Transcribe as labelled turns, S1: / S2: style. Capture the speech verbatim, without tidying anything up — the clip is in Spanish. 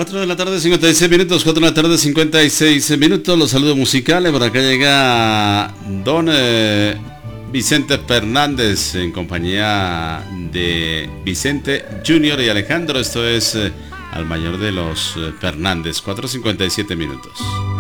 S1: cuatro de la tarde, cincuenta y seis minutos, cuatro de la tarde, cincuenta y seis minutos, los saludos musicales, por acá llega Don eh, Vicente Fernández en compañía de Vicente Junior y Alejandro, esto es eh, al mayor de los eh, Fernández, cuatro cincuenta y siete minutos.